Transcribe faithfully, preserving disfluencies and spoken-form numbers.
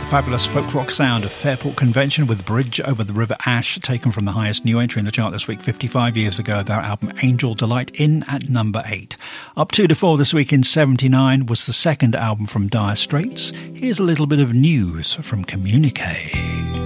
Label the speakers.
Speaker 1: fabulous folk rock sound of Fairport Convention with Bridge Over the River Ash, taken from the highest new entry in the chart this week, fifty-five years ago, their album Angel Delight, in at number eight. Up two to four this week in seventy-nine was the second album from Dire Straits. Here's a little bit of news from Communique.